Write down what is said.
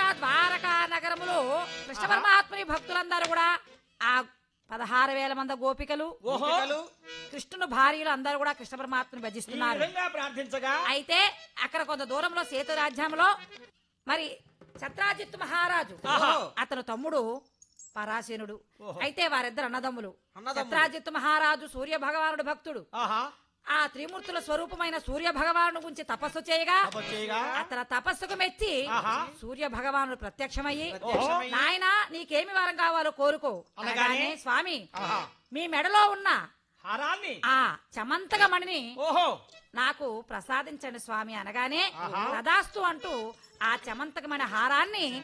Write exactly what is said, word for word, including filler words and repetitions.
ద్వారకా నగరములో కృష్ణ పరమాత్ముని భక్తులందరూ కూడా ఆ పదహారు వేల మంది గోపికలు కృష్ణుని భార్యలు అందరూ కూడా కృష్ణ పరమాత్మని భజిస్తున్నారు. ప్రార్థించగా అయితే అక్కడ కొంత దూరంలో సేతు రాజ్యంలో మరి ఛత్రాజిత్తు మహారాజు అతను తమ్ముడు పరాశనుడు. అయితే వారిద్దరు అన్నదమ్ములు. ఛత్రాజిత్తు మహారాజు సూర్య భగవానుడు భక్తుడు. ఆ త్రిమూర్తుల స్వరూపమైన సూర్య భగవాను గురించి తపస్సు చేయగా అతని తపస్సుకు మెచ్చి సూర్య భగవానుడు ప్రత్యక్షమయ్యి, నాయనా నీకేమి వరం కావాలో కోరుకో అనగానే, స్వామి మీ మెడలో ఉన్న ఆ చమంతక మణిని నాకు ప్రసాదించండి స్వామి అనగానే, తదాస్తు అంటూ ఆ చమంతకమైన హారాన్ని